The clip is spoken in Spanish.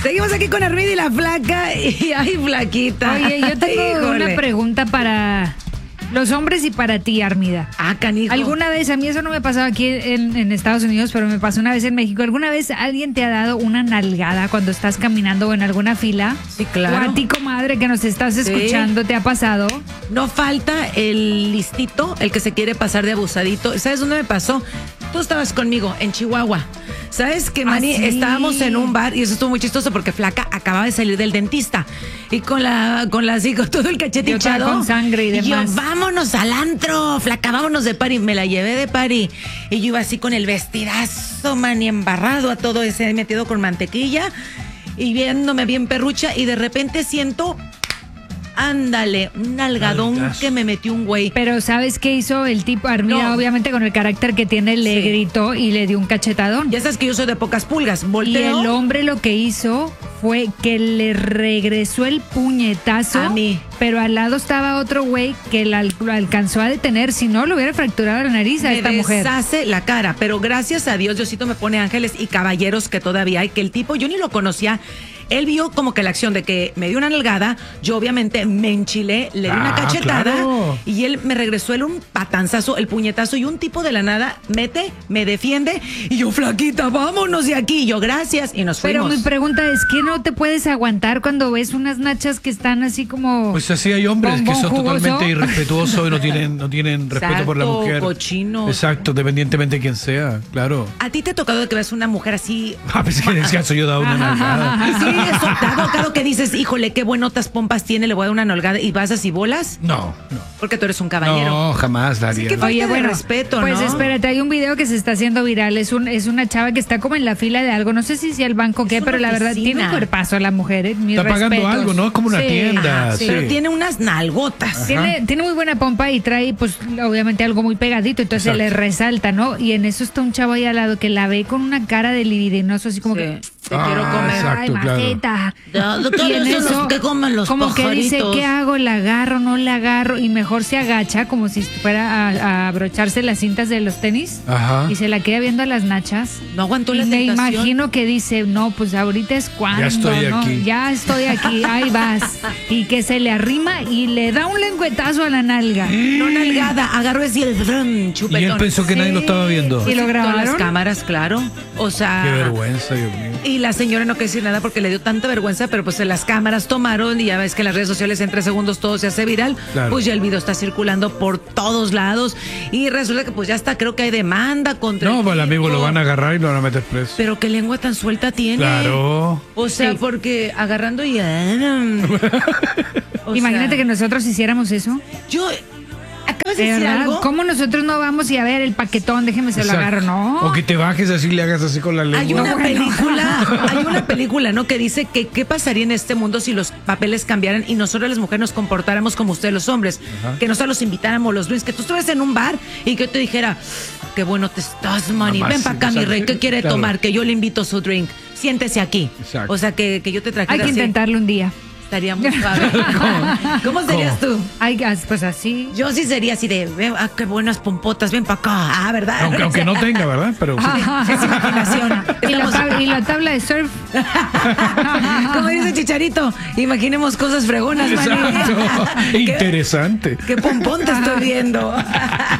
Seguimos aquí con Armida y la flaca. Y ay, flaquita. Oye, yo tengo una pregunta para los hombres y para ti, Armida. Ah, canijo. ¿Alguna vez, a mí eso no me pasaba aquí en Estados Unidos, pero me pasó una vez en México, ¿alguna vez alguien te ha dado una nalgada cuando estás caminando o en alguna fila? Sí, claro. O a ti, comadre, que nos estás escuchando, ¿te ha pasado? No falta el listito, el que se quiere pasar de abusadito. ¿Sabes dónde me pasó? Tú estabas conmigo, en Chihuahua. ¿Sabes qué, Manny? ¿Sí? Estábamos en un bar y eso estuvo muy chistoso porque flaca acababa de salir del dentista. Y con todo el cachete Yo hinchado. con sangre y demás. Y yo, vámonos al antro, flaca, vámonos de party. Me la llevé de party. Y yo iba así con el vestidazo, Manny, embarrado a todo ese, metido con mantequilla. Y viéndome bien perrucha. Y de repente siento... Ándale, un nalgadón que me metió un güey. Pero ¿sabes qué hizo el tipo? Armida, No. obviamente con el carácter que tiene, le gritó y le dio un cachetadón. Ya sabes que yo soy de pocas pulgas. Y Volteo. el hombre lo que hizo fue que le regresó el puñetazo. A mí. Pero al lado estaba otro güey que lo alcanzó a detener. Si no, le hubiera fracturado la nariz a Me esta mujer. deshace la cara, pero gracias a Dios, Diosito me pone ángeles y caballeros que todavía hay, que el tipo, yo ni lo conocía. Él vio como que la acción de que me dio una nalgada, yo obviamente me enchilé, le di una cachetada, claro. y él me regresó un patanzazo, el puñetazo, y un tipo de la nada me defiende, y yo, flaquita, vámonos de aquí, y yo, gracias, y nos Pero fuimos. mi pregunta es, ¿qué no te puedes aguantar cuando ves unas nachas que están así como... Pues así hay hombres que bombón son jugoso? totalmente irrespetuosos y no tienen respeto por la Exacto, mujer. cochinos. Exacto, dependientemente de quién sea, claro. ¿A ti te ha tocado que veas una mujer así? A veces que decía, soy yo dado una nalgada. Sí, eso, dado que dices, híjole, qué buenotas pompas tiene, le voy a dar una nalgada y vas así bolas, No. porque tú eres un caballero. No, jamás, Daria. que no. falta de respeto, pues ¿no? espérate, hay un video que se está haciendo viral, es una chava que está como en la fila de algo, no sé si sea el banco o qué, Es pero una la verdad oficina. tiene un cuerpazo la mujer, mis Está pagando respetos. algo, ¿no? Es como una tienda, ajá, sí. Pero tiene unas nalgotas. Tiene muy buena pompa y trae, pues, obviamente algo muy pegadito, entonces Exacto. le resalta, ¿no? Y en eso está un chavo ahí al lado que la ve con una cara de libidinoso, así como que... Te quiero comer. exacto, Ay, claro. majeta. Y en eso, que coman los como que dice, pajaritos. ¿qué hago? ¿La agarro? ¿No la agarro? Y mejor se agacha como si fuera a abrocharse las cintas de los tenis. Ajá. Y se la queda viendo a las nachas. No aguantó Y la me tentación. imagino que dice, no, pues ahorita es cuando, Ya estoy ¿no? aquí. Ya estoy aquí, ahí vas. Y que se le arrima y le da un lengüetazo a la nalga. No nalgada, agarró así el chupetón. Y él pensó que nadie lo estaba viendo. ¿Y lo Todas las grabaron? cámaras, claro. O sea... Qué vergüenza, Dios mío. Y la señora no quiere decir nada porque le dio tanta vergüenza, pero pues las cámaras tomaron y ya ves que en las redes sociales en 3 segundos todo se hace viral. Claro. Pues ya el video está circulando por todos lados y resulta que pues ya está, creo que hay demanda contra No, el pues el amigo tipo. lo van a agarrar y lo van a meter preso. Pero qué lengua tan suelta tiene. Claro. O sea, Sí. porque agarrando y... O Imagínate sea, que nosotros hiciéramos eso. yo... ¿Acabas de ¿De decir verdad? algo? ¿Cómo nosotros no vamos y a ver el paquetón? Déjeme se lo Exacto. agarro, ¿no? O que te bajes así y le hagas así con la lengua. Hay una bueno. película, ¿no? Que dice que qué pasaría en este mundo si los papeles cambiaran y nosotros las mujeres nos comportáramos como ustedes los hombres. Ajá. Que nosotros los invitáramos los drinks, que tú estuvieras en un bar y que yo te dijera, qué bueno te estás, Manny. Ven Mamacita, para acá, mi rey, ¿qué quiere claro. tomar? Que yo le invito su drink. Siéntese aquí. Exacto. O sea, que yo te trajera Hay que así. intentarlo un día. Estaría muy suave. ¿Cómo serías tú? Ay, pues así. Yo sí sería así de, qué buenas pompotas, ven para acá. Ah, ¿verdad? Aunque no tenga, ¿verdad? Pero sí. Es imaginación. Y la tabla de surf. Como dice Chicharito, imaginemos cosas fregonas, Manny. Exacto. ¿Qué- Interesante. Qué pompón te estoy viendo.